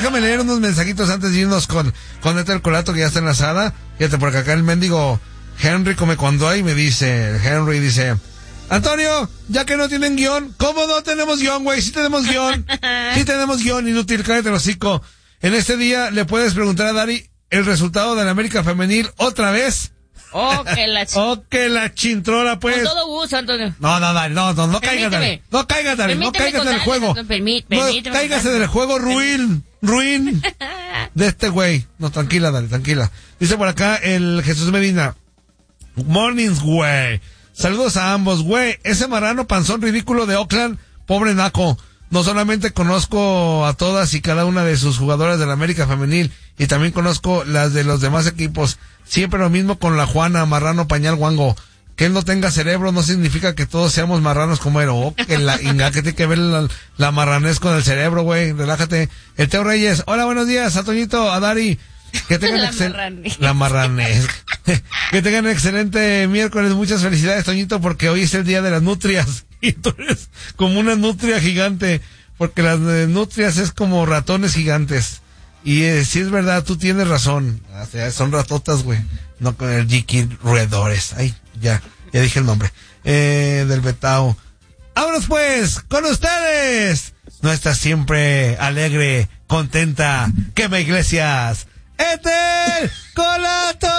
déjame leer unos mensajitos antes de irnos con Neta Colato, que ya está enlazada. Fíjate, porque acá el mendigo Henry come cuando hay, me dice, Henry dice, Antonio, ya que no tienen guión, ¿cómo no tenemos guión, güey? Sí tenemos guión, inútil, cállate el hocico. En este día le puedes preguntar a Dari el resultado de la América Femenil otra vez. Que la chintrola, pues. Con todo gusto, Antonio. No caigas, Dari. No caigas en el juego. No caigas en el juego ruin de este güey. No, tranquila, Dari, tranquila. Dice por acá el Jesús Medina. Mornings, güey. Saludos a ambos, güey. Ese marrano panzón ridículo de Oakland, pobre naco. No solamente conozco a todas y cada una de sus jugadoras de la América Femenil, y también conozco las de los demás equipos. Siempre lo mismo con la Juana, marrano pañal guango. Que él no tenga cerebro no significa que todos seamos marranos como él. Oh, que tiene que ver la marranés con el cerebro, güey. Relájate. El Teo Reyes. Hola, buenos días, a Toñito, a Dari. Que tengan la marranés. Que tengan excelente miércoles. Muchas felicidades, Toñito, porque hoy es el día de las nutrias. Y tú eres como una nutria gigante, porque las nutrias es como ratones gigantes. Y si es verdad, tú tienes razón. O sea, son ratotas, güey. No con el Jiki roedores. Ay, ya dije el nombre. Del Betao. ¡Vámonos pues! ¡Con ustedes! Nuestra siempre alegre, contenta, Quema Iglesias, Ethel Colato.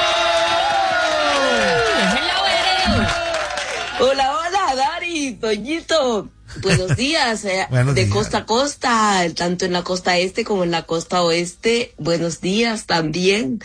Hola, Dari, Toñito. Buenos días, Buenos días. Costa a costa, tanto en la costa este como en la costa oeste. Buenos días también.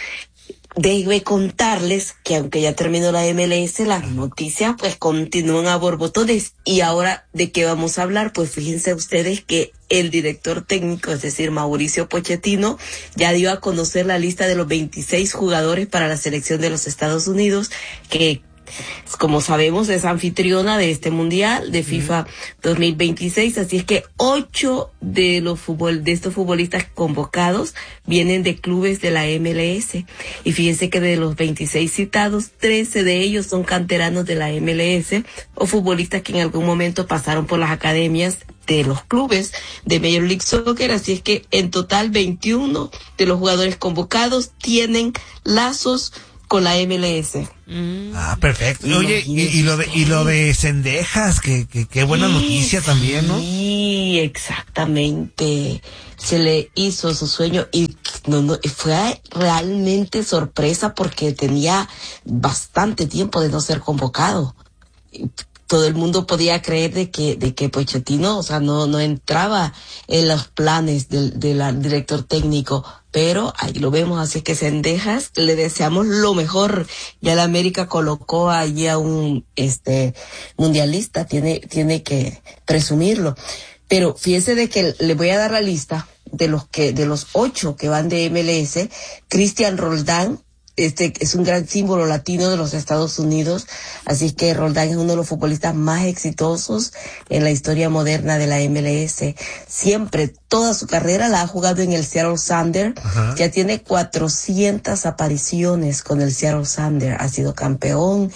Debe contarles que aunque ya terminó la MLS, las noticias pues continúan a borbotones. Y ahora, ¿de qué vamos a hablar? Pues fíjense ustedes que el director técnico, es decir, Mauricio Pochettino, ya dio a conocer la lista de los 26 jugadores para la selección de los Estados Unidos, que como sabemos es anfitriona de este mundial de FIFA 2026, así es que 8 de estos futbolistas convocados vienen de clubes de la MLS, y fíjense que de los 26 citados, 13 de ellos son canteranos de la MLS o futbolistas que en algún momento pasaron por las academias de los clubes de Major League Soccer, así es que en total 21 de los jugadores convocados tienen lazos con la MLS. Ah, perfecto. Oye, y lo de Cendejas, que buena noticia también, ¿no? Sí, exactamente. Se le hizo su sueño y fue realmente sorpresa porque tenía bastante tiempo de no ser convocado. Todo el mundo podía creer de que Pochettino, o sea, no entraba en los planes del director técnico, pero ahí lo vemos, así que Cendejas, le deseamos lo mejor. Ya la América colocó allí a un mundialista, tiene que presumirlo. Pero fíjense de que le voy a dar la lista de los 8 que van de MLS. Cristian Roldán, es un gran símbolo latino de los Estados Unidos, así que Roldán es uno de los futbolistas más exitosos en la historia moderna de la MLS. Siempre, toda su carrera la ha jugado en el Seattle Sounders. Ajá. Ya tiene 400 apariciones con el Seattle Sounders. Ha sido campeón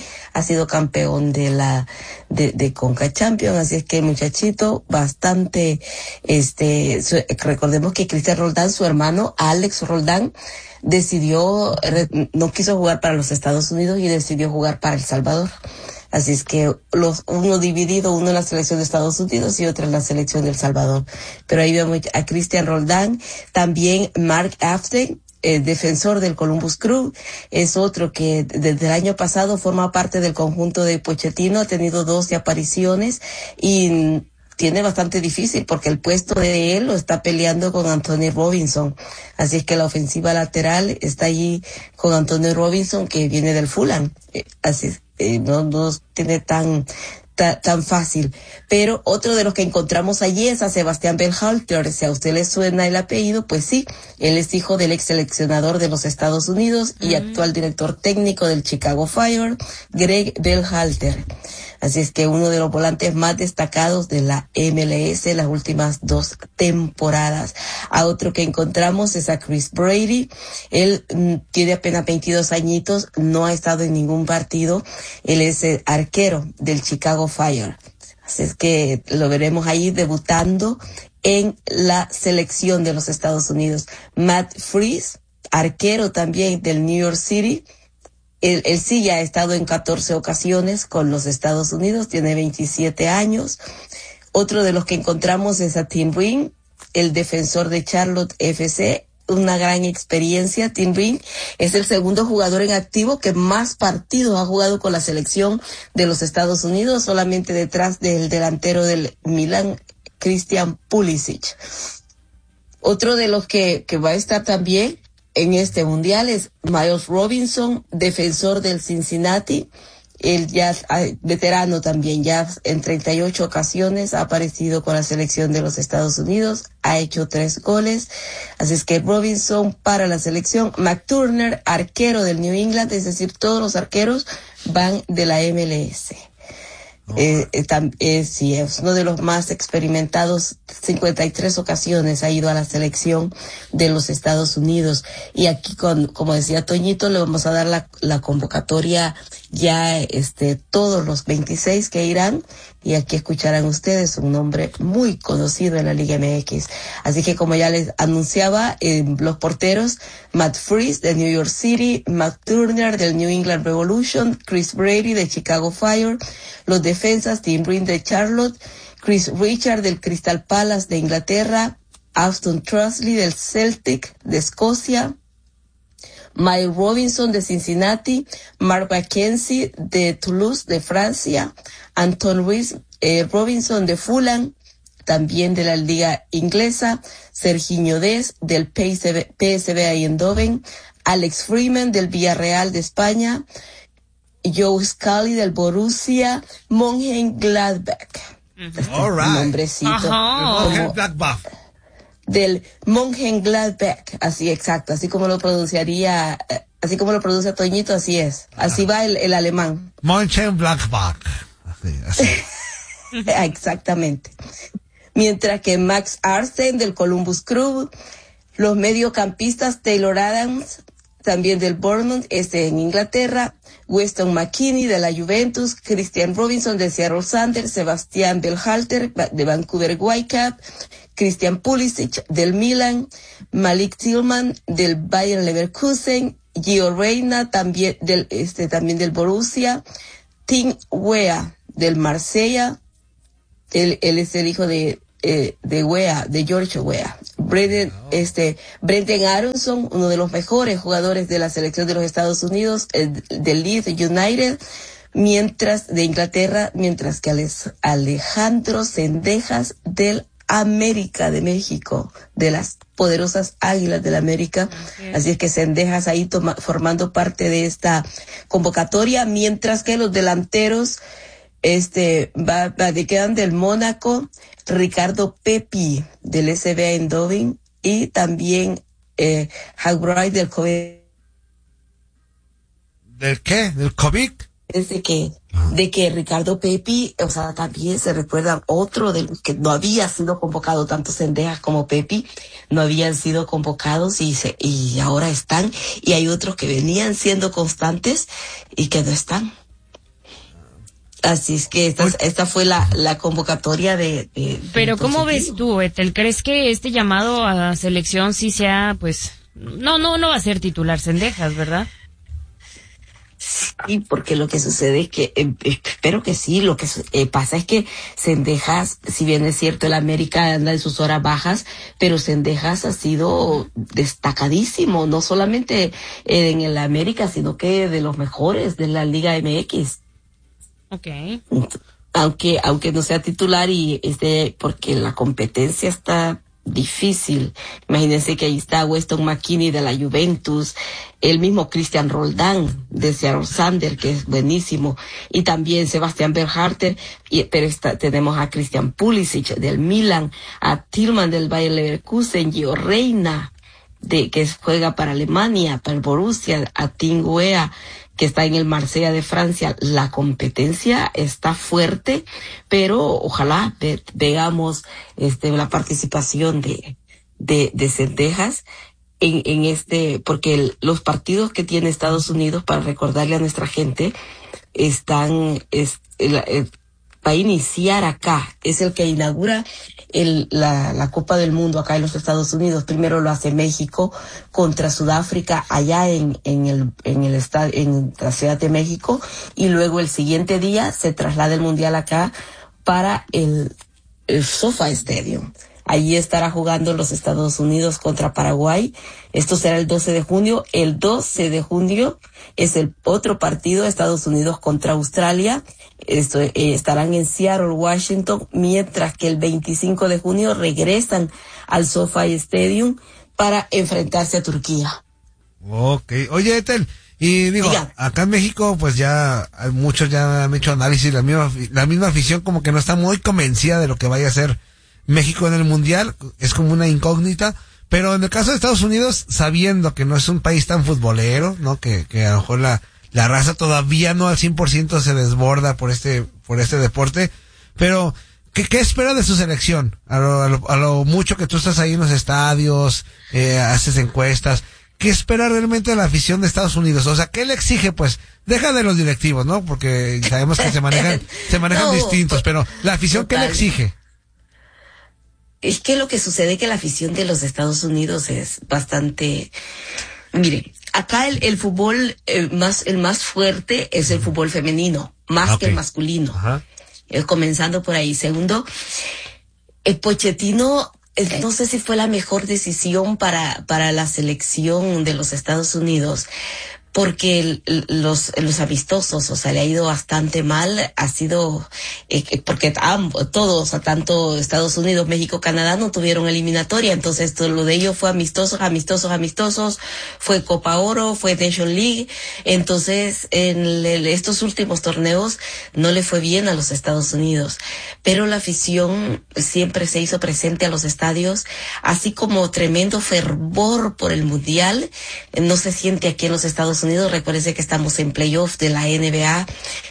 de Conca Champions, así es que muchachito bastante, recordemos que Cristian Roldán, su hermano Alex Roldán, no quiso jugar para los Estados Unidos y decidió jugar para El Salvador. Así es que uno dividido, uno en la selección de Estados Unidos y otro en la selección de El Salvador. Pero ahí vemos a Cristian Roldán, también Mark Afton, el defensor del Columbus Crew, es otro que desde el año pasado forma parte del conjunto de Pochettino, ha tenido 12 apariciones y tiene bastante difícil porque el puesto de él lo está peleando con Anthony Robinson. Así es que la ofensiva lateral está allí con Anthony Robinson, que viene del Fulham. Así es, no tiene tan fácil. Pero otro de los que encontramos allí es a Sebastián Berhalter. Si a usted le suena el apellido, pues sí, él es hijo del ex seleccionador de los Estados Unidos y actual director técnico del Chicago Fire, Greg Berhalter. Así es que uno de los volantes más destacados de la MLS las últimas 2 temporadas. A otro que encontramos es a Chris Brady. Él tiene apenas 22 añitos, no ha estado en ningún partido. Él es el arquero del Chicago Fire. Así es que lo veremos ahí debutando en la selección de los Estados Unidos. Matt Freese, arquero también del New York City. Él sí ya ha estado en 14 ocasiones con los Estados Unidos, tiene 27 años. Otro de los que encontramos es a Tim Ring, el defensor de Charlotte FC, una gran experiencia. Tim Ring es el segundo jugador en activo que más partidos ha jugado con la selección de los Estados Unidos, solamente detrás del delantero del Milan, Christian Pulisic. Otro de los que va a estar también en este mundial es Miles Robinson, defensor del Cincinnati. Él ya veterano también, ya en 38 ocasiones ha aparecido con la selección de los Estados Unidos, ha hecho 3 goles, así es que Robinson para la selección. McTurner, arquero del New England, es decir, todos los arqueros van de la MLS. Sí, es uno de los más experimentados, 53 ocasiones ha ido a la selección de los Estados Unidos. Y aquí, como decía Toñito, le vamos a dar la convocatoria ya, todos los 26 que irán, y aquí escucharán ustedes un nombre muy conocido en la Liga MX. Así que, como ya les anunciaba, los porteros, Matt Freese de New York City, Matt Turner del New England Revolution, Chris Brady de Chicago Fire, los defensas, Tim Ring de Charlotte, Chris Richard del Crystal Palace de Inglaterra, Austin Trusley del Celtic de Escocia, Miles Robinson de Cincinnati, Mark McKenzie de Toulouse de Francia, Anton Robinson de Fulham, también de la Liga Inglesa, Serginho Dest del PSV Eindhoven, Alex Freeman del Villarreal de España, Joe Scully del Borussia Mönchengladbach. All right. Nombrecito. Del Mönchengladbach, así exacto, así como lo pronunciaría, así como lo pronuncia Toñito, así es. Así va el alemán. Mönchengladbach. Así. Exactamente. Mientras que Max Arsen del Columbus Crew, los mediocampistas Taylor Adams, también del Bournemouth, en Inglaterra, Weston McKennie de la Juventus, Christian Robinson de Seattle Sounders, Sebastian Berhalter de Vancouver Whitecaps, Christian Pulisic del Milan, Malik Tillman del Bayer Leverkusen, Gio Reyna también del Borussia, Tim Weah del Marsella, él es el hijo de Weah, de George Weah. Brendan Aronson, uno de los mejores jugadores de la selección de los Estados Unidos, del Leeds United, de Inglaterra, mientras que Alejandro Cendejas del América de México, de las poderosas Águilas del América. Así es que Cendejas ahí formando parte de esta convocatoria, mientras que los delanteros quedan del Mónaco, Ricardo Pepi del SB Eindhoven, y también Hagbright del COVID. ¿Del qué? ¿Del COVID? Es de que Ricardo Pepi, o sea, también se recuerdan otro de los que no había sido convocado, tanto Cendejas como Pepi no habían sido convocados y ahora están, y hay otros que venían siendo constantes y que no están. Así es que esta fue la convocatoria de Pero ¿cómo ves tú, Ethel? ¿Crees que este llamado a la selección sí sea, pues, no va a ser titular Cendejas, verdad? Sí, porque lo que sucede es que, espero que sí, lo que pasa es que Cendejas, si bien es cierto, el América anda en sus horas bajas, pero Cendejas ha sido destacadísimo, no solamente en el América, sino que de los mejores de la Liga MX. Okay. Aunque no sea titular porque la competencia está difícil. Imagínense que ahí está Weston McKennie de la Juventus, el mismo Christian Roldan de Seattle Sounders, que es buenísimo, y también Sebastian Berhalter, pero tenemos a Christian Pulisic del Milan, a Tillman del Bayer Leverkusen, Gio Reyna que juega para Alemania, para el Borussia, a Tim Weah, que está en el Marsella de Francia. La competencia está fuerte, pero ojalá veamos la participación de Cendejas en porque los partidos que tiene Estados Unidos, para recordarle a nuestra gente, están va a iniciar acá. Es el que inaugura la Copa del Mundo acá en los Estados Unidos. Primero lo hace México contra Sudáfrica allá en la Ciudad de México, y luego el siguiente día se traslada el Mundial acá para el SoFi Stadium. Allí estará jugando los Estados Unidos contra Paraguay. Esto será el 12 de junio. El 12 de junio es el otro partido, Estados Unidos contra Australia. Estarán en Seattle, Washington, mientras que el 25 de junio regresan al SoFi Stadium para enfrentarse a Turquía. Ok. Oye, Ethel, y digo, acá en México, pues ya muchos ya han hecho análisis, la misma afición como que no está muy convencida de lo que vaya a ser México en el Mundial, es como una incógnita, pero en el caso de Estados Unidos, sabiendo que no es un país tan futbolero, ¿no? Que a lo mejor la raza todavía no al 100% se desborda por este deporte, pero ¿qué espera de su selección? A lo mucho que tú estás ahí en los estadios, haces encuestas, ¿qué espera realmente de la afición de Estados Unidos? O sea, ¿qué le exige? Pues, deja de los directivos, ¿no? Porque sabemos que se manejan distintos, pero la afición, ¿qué le exige? Es que lo que sucede es que la afición de los Estados Unidos es bastante... Mire, acá el fútbol el más fuerte es el fútbol femenino, más que el masculino. Ajá. Comenzando por ahí. Segundo, el Pochettino, no sé si fue la mejor decisión para la selección de los Estados Unidos, porque los amistosos, o sea, le ha ido bastante mal, ha sido, porque todos, tanto Estados Unidos, México, Canadá no tuvieron eliminatoria, entonces todo lo de ellos fue amistosos, fue Copa Oro, fue Nation League, entonces en estos últimos torneos no le fue bien a los Estados Unidos, pero la afición siempre se hizo presente a los estadios, así como tremendo fervor por el Mundial, no se siente aquí en los Estados Unidos. Recuérdense que estamos en playoff de la NBA,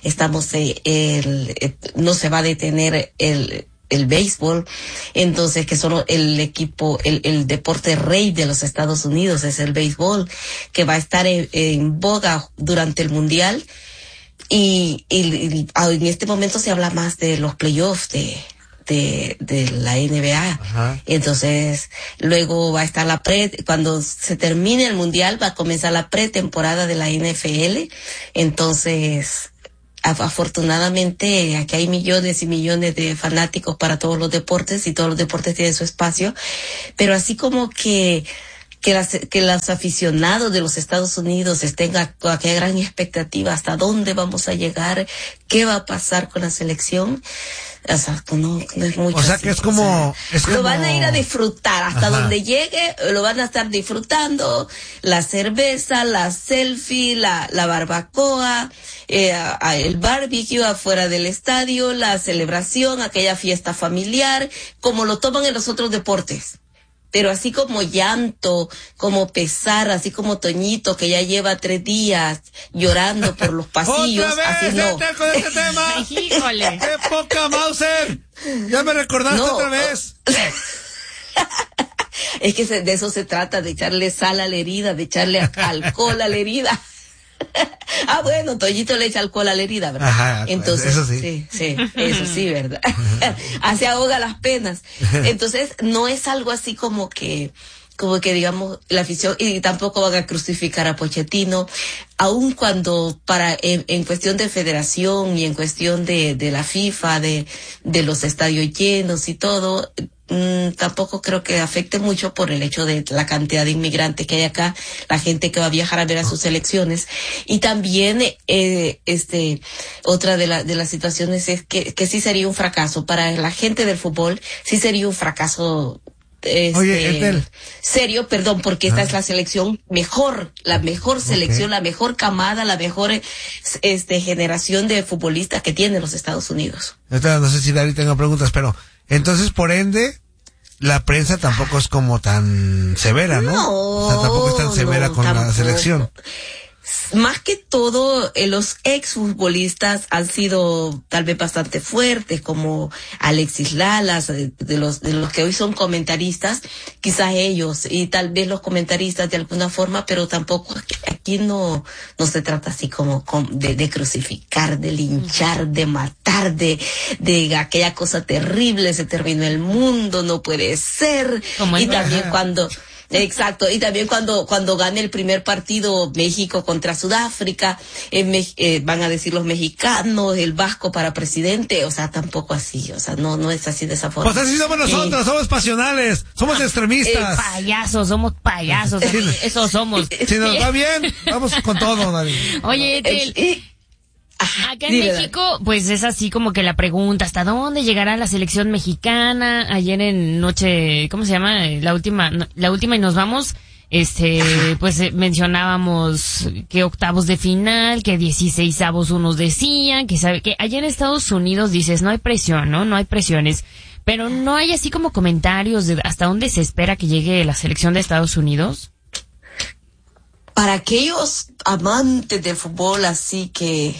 no se va a detener el béisbol, entonces que son el equipo, el deporte rey de los Estados Unidos es el béisbol, que va a estar en boga durante el Mundial, y en este momento se habla más de los playoffs de la NBA. Ajá. Entonces, luego va a estar cuando se termine el Mundial, va a comenzar la pretemporada de la NFL. Entonces, afortunadamente, aquí hay millones y millones de fanáticos para todos los deportes, y todos los deportes tienen su espacio. Pero así como que los aficionados de los Estados Unidos estén a aquella gran expectativa, hasta dónde vamos a llegar, qué va a pasar con la selección. O sea, no es mucho. O sea, así, que es como... Lo van a ir a disfrutar, hasta donde llegue, lo van a estar disfrutando, la cerveza, la selfie, la barbacoa, el barbecue afuera del estadio, la celebración, aquella fiesta familiar, como lo toman en los otros deportes. Pero así como llanto, como pesar, así como Toñito, que ya lleva 3 días llorando por los pasillos. ¡Otra vez, así no. Con este tema! ¡Híjole! ¡Qué poca, Mauser! ¡Ya me recordaste otra vez! Es que de eso se trata, de echarle sal a la herida, de echarle alcohol a la herida. Bueno, Toñito le echa alcohol a la herida, ¿verdad? Ajá, entonces, eso sí. Sí, eso sí, ¿verdad? Así ahoga las penas. Entonces, no es algo así como que digamos, la afición, y tampoco van a crucificar a Pochettino, aun cuando en cuestión de federación y en cuestión de la FIFA, de los estadios llenos y todo, tampoco creo que afecte mucho por el hecho de la cantidad de inmigrantes que hay acá, la gente que va a viajar a ver a sus elecciones. Y también, otra de las situaciones es que sí sería un fracaso para la gente del fútbol, sí sería un fracaso Oye, Ethel, serio, perdón, porque esta es la selección la mejor selección, la mejor camada, la mejor generación de futbolistas que tienen los Estados Unidos. No sé si Dari tenga preguntas, pero entonces, por ende, la prensa tampoco es como tan severa, ¿no? No, o sea, tampoco es tan severa con tampoco. La selección. Más que todo, los exfutbolistas han sido tal vez bastante fuertes, como Alexis Lalas, de los que hoy son comentaristas, quizás ellos, y tal vez los comentaristas de alguna forma, pero tampoco aquí no se trata así como de crucificar, de linchar, de matar, de aquella cosa terrible, se terminó el mundo, no puede ser. Y también Exacto, y también cuando gane el primer partido México contra Sudáfrica, van a decir los mexicanos, el vasco para presidente, o sea, tampoco así, o sea, no es así de esa forma. Pues así somos nosotros, somos pasionales, somos extremistas. Somos payasos, eso somos. Si nos va bien, vamos con todo, David. Oye, acá en México, pues es así como que la pregunta, ¿hasta dónde llegará la selección mexicana? Ayer en noche, ¿cómo se llama? La última y nos vamos, pues mencionábamos que octavos de final, que 16avos unos decían, que sabe que allá en Estados Unidos dices, no hay presión, ¿no? No hay presiones, pero no hay así como comentarios de hasta dónde se espera que llegue la selección de Estados Unidos. Para aquellos amantes del fútbol así que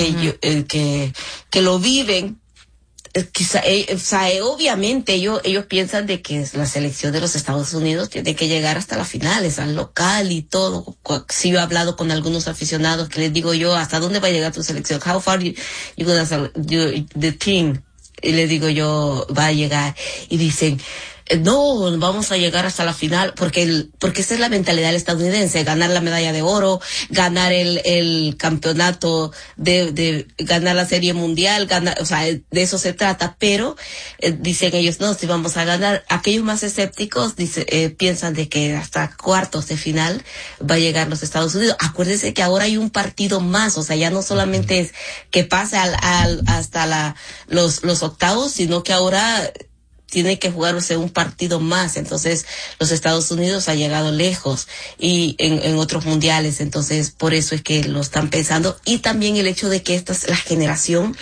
lo viven, quizá, obviamente ellos piensan de que la selección de los Estados Unidos tiene que llegar hasta las finales, al local y todo. Sí, yo he hablado con algunos aficionados que les digo yo, ¿hasta dónde va a llegar tu selección? How far you gonna the team? Y les digo yo, va a llegar. Y dicen, no, vamos a llegar hasta la final, porque esa es la mentalidad del estadounidense, ganar la medalla de oro, ganar el campeonato de ganar la serie mundial, o sea, de eso se trata, pero dicen ellos, no, si vamos a ganar. Aquellos más escépticos piensan de que hasta cuartos de final va a llegar los Estados Unidos. Acuérdense que ahora hay un partido más, o sea, ya no solamente es que pase hasta los octavos, sino que ahora tiene que jugarse un partido más. Entonces los Estados Unidos ha llegado lejos y en otros mundiales, entonces por eso es que lo están pensando. Y también el hecho de que esta es la generación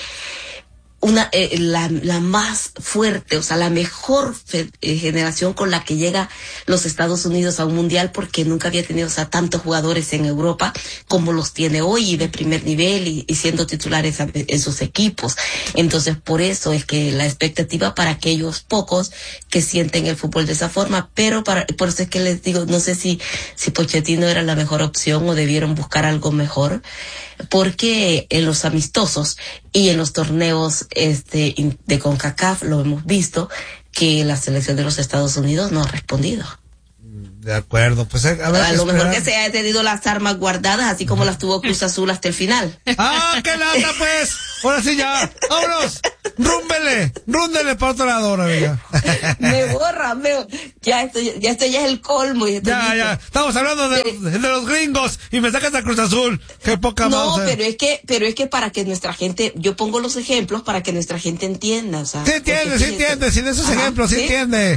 la más fuerte, o sea, la mejor generación con la que llega los Estados Unidos a un mundial, porque nunca había tenido, o sea, tantos jugadores en Europa como los tiene hoy y de primer nivel y siendo titulares en sus equipos. Entonces, por eso es que la expectativa para aquellos pocos que sienten el fútbol de esa forma, pero por eso es que les digo, no sé si Pochettino era la mejor opción o debieron buscar algo mejor, porque en los amistosos y en los torneos de CONCACAF lo hemos visto que la selección de los Estados Unidos no ha respondido. De acuerdo, pues a lo mejor que se haya tenido las armas guardadas, así como las tuvo Cruz Azul hasta el final. ¡Ah, qué lata, pues! Ahora sí ya, vámonos, rúndele para otro lado ahora, ya. Me borra, ya esto ya es el colmo. Ya, estamos hablando de los gringos y me sacas a Cruz Azul, qué poca No, pero es que para que nuestra gente, yo pongo los ejemplos para que nuestra gente entienda, o sea. Sí entiende, sin esos ejemplos, sí entiende.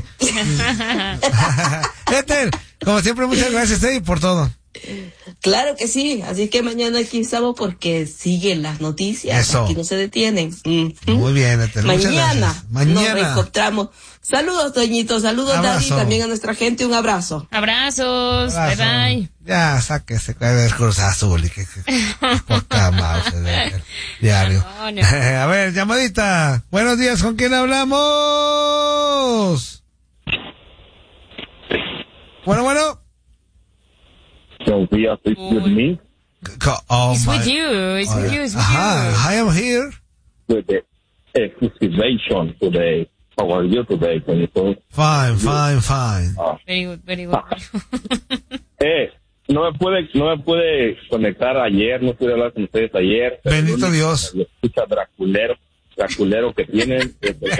Como siempre, muchas gracias, por todo. Claro que sí, así que mañana aquí estamos porque siguen las noticias, Eso. Aquí no se detienen. Muy bien, Mañana nos reencontramos. Saludos, Toñito, saludos, David, también a nuestra gente, un abrazo. Abrazos, bye. Ya, sáquese del Cruz Azul y que poca mouse del diario. No. A ver, llamadita. Buenos días, ¿con quién hablamos? Bueno. Buenos días, it's with me. It's with you. I am here. With the excavation today. How are you today, Benito? Fine. Very good. No me puede conectar ayer, no pude hablar con ustedes ayer. Bendito Dios. Lo escucha Draculero que tienen.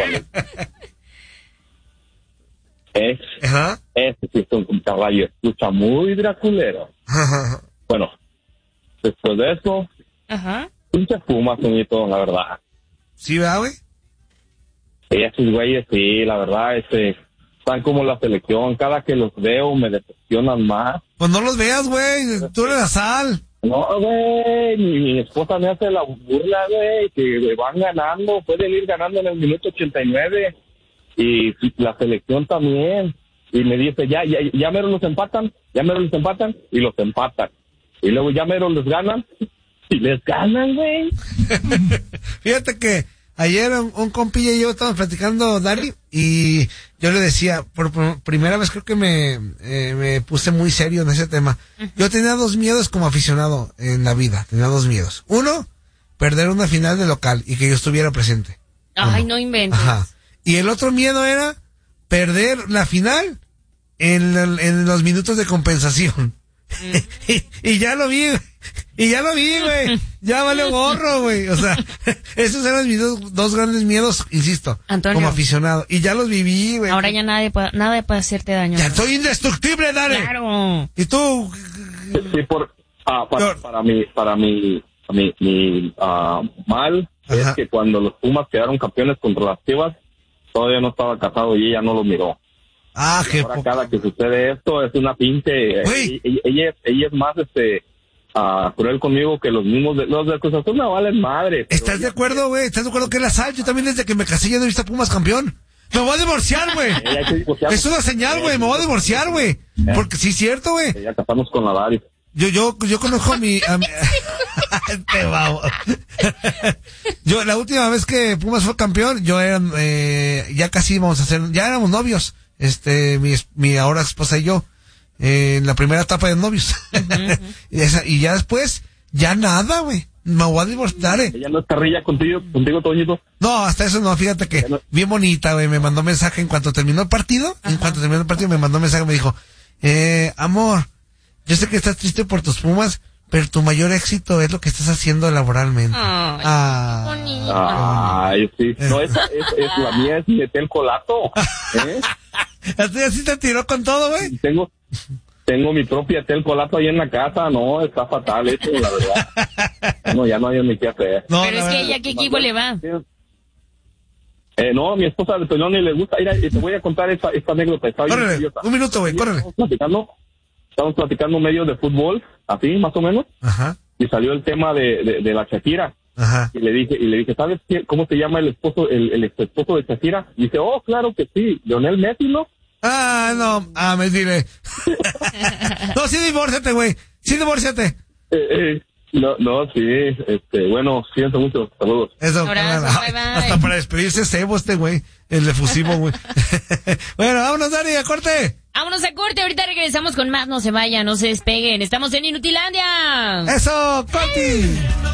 Este sí es un caballo, escucha muy draculero. Bueno, después de eso, pinche fuma, Toñito, la verdad. ¿Sí, verdad, güey? Sí, esos güeyes, sí, la verdad, están como la selección. Cada que los veo me decepcionan más. Pues no los veas, güey, tú eres la sal. No, güey, mi esposa me hace la burla, güey, que van ganando, pueden ir ganando en el minuto 89. Y la selección también. Y me dice, ya mero los empatan, y los empatan. Y luego ya mero les ganan, y les ganan, güey. Fíjate que ayer un compilla y yo estábamos platicando, Dani, y yo le decía, por primera vez creo que me puse muy serio en ese tema. Yo tenía 2 miedos como aficionado en la vida, tenía 2 miedos. Uno, perder una final de local y que yo estuviera presente. Ay, no inventes. Ajá. Y el otro miedo era perder la final en los minutos de compensación. y ya lo vi, güey. Ya vale gorro, güey. O sea, esos eran mis 2 grandes miedos, insisto, Antonio, como aficionado. Y ya los viví, güey. Ahora ya nada puede hacerte daño. Ya soy indestructible, dale. Claro. ¿Y tú? Sí, para mi mal. Ajá. Es que cuando los Pumas quedaron campeones contra las Chivas, todavía no estaba casado y ella no lo miró. Qué ahora cada que sucede esto es una pinche. Ella es más cruel conmigo que los mismos los de Cruz Azul me valen madre. ¿Estás de acuerdo, güey? ¿Estás de acuerdo que es la sal? Yo también desde que me casé ya no he visto a Pumas campeón. Me voy a divorciar, güey. Es una señal, güey. Me voy a divorciar, güey. Porque sí es cierto, güey. Ya casamos con la Dari. Yo conozco a mi yo la última vez que Pumas fue campeón, yo era ya casi íbamos a ser, ya éramos novios, mi ahora esposa y yo, en la primera etapa de novios. Y ya después, ya nada, güey. Me voy a divorciar, ¿Ella no es carrilla contigo, Toñito? No, hasta eso no, fíjate que bien bonita, güey, me mandó mensaje en cuanto terminó el partido. Ajá. En cuanto terminó el partido me mandó mensaje, me dijo, amor, yo sé que estás triste por tus Pumas, pero tu mayor éxito es lo que estás haciendo laboralmente. Ay, sí. No, es la mía es meter colato. ¿Así te tiró con todo, güey? Tengo mi propia tel colato ahí en la casa. No, está fatal eso, la verdad. No, ya no hay ni qué hacer. No, pero es que ella, ¿qué equipo le va? No, mi esposa de Toñón ni le gusta. Mira, te voy a contar esta anécdota. Córrele, un minuto, güey, córrele. Estamos platicando medio de fútbol, así, más o menos. Ajá. Y salió el tema de la Shakira. Ajá. Y le dije, ¿sabes cómo se llama el esposo, el ex esposo de Shakira? Y dice, claro que sí, Lionel Messi, ¿no? No, me diré. No, sí, divórciate, güey. Sí, divórciate. No, sí, bueno, siento mucho, saludos. Eso, abrazo, bye. Hasta para despedirse Sebo güey, el efusivo, güey. Bueno, vámonos, Dani, a corte. Vámonos a corte, ahorita regresamos con más, no se vayan, no se despeguen, estamos en Inutilandia. Eso, Conti.